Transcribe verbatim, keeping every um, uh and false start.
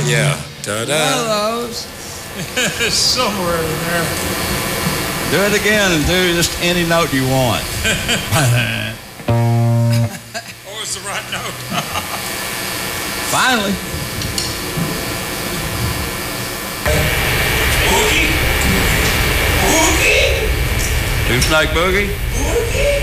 Yeah. Ta-da. One of those. Somewhere in there. Do it again and do just any note you want. Oh, it's the right note. Finally. Boogie. Boogie. Two snake boogie. Boogie.